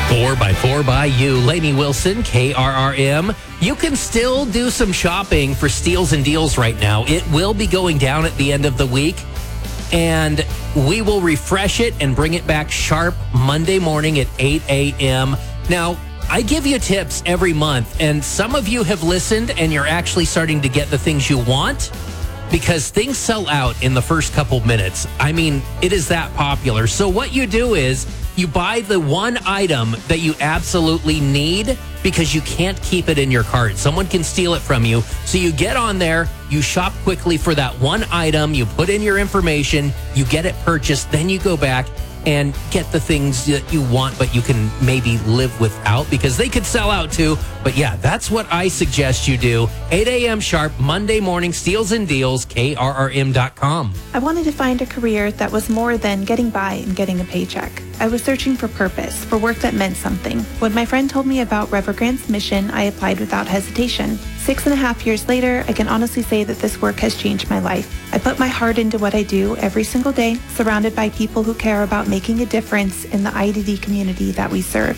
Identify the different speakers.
Speaker 1: 4x4 by you, Lainey Wilson, KRRM. You can still do some shopping for steals and deals right now. It will be going down at the end of the week, and we will refresh it and bring it back sharp Monday morning at 8 a.m. Now, I give you tips every month, and some of you have listened, and you're actually starting to get the things you want because things sell out in the first couple minutes. I mean, it is that popular. So what you do is you buy the one item that you absolutely need because you can't keep it in your cart. Someone can steal it from you. So you get on there, you shop quickly for that one item, you put in your information, you get it purchased, then you go back and get the things that you want, but you can maybe live without because they could sell out too. But yeah, that's what I suggest you do. 8 a.m. sharp, Monday morning, steals and deals, KRRM.com.
Speaker 2: I wanted to find a career that was more than getting by and getting a paycheck. I was searching for purpose, for work that meant something. When my friend told me about Revergrant's mission, I applied without hesitation. 6.5 years later, I can honestly say that this work has changed my life. I put my heart into what I do every single day, surrounded by people who care about making a difference in the IDD community that we serve.